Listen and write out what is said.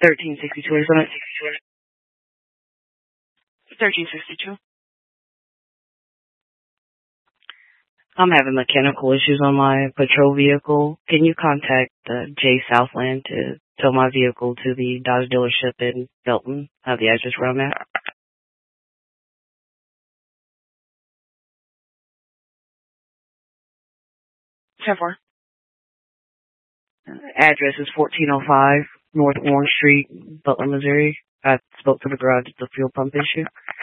1362, isn't it? 1362. I'm having mechanical issues on my patrol vehicle. Can you contact J Southland to tow my vehicle to the Dodge dealership in Belton? Have the address around that. 10-4. Address is 1405 North Orange Street, Butler, Missouri. I spoke to the garage at the fuel pump issue.